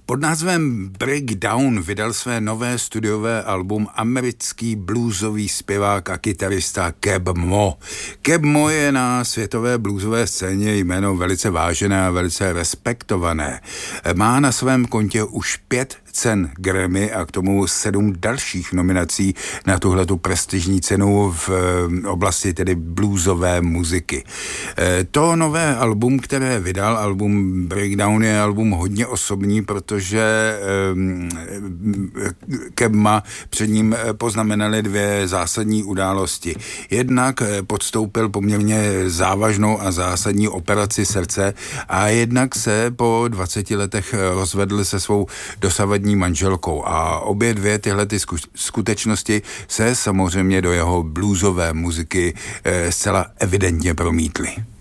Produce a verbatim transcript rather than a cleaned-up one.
Pod názvem Breakdown vydal své nové studiové album americký bluesový zpěvák a kytarista Keb Mo. Keb Mo je na světové bluesové scéně jméno velice vážené a velice respektované. Má na svém kontě už pět cen Grammy a k tomu sedm dalších nominací na tuhletu prestižní cenu v oblasti tedy bluesové muziky. To nové album, které vydal, album Breakdown, je album hodně osobní, protože Kebma před ním poznamenaly dvě zásadní události. Jednak podstoupil poměrně závažnou a zásadní operaci srdce a jednak se po dvaceti letech rozvedl se svou dosavadní manželkou a obě dvě tyhle ty skutečnosti se samozřejmě do jeho bluesové muziky zcela evidentně promítly.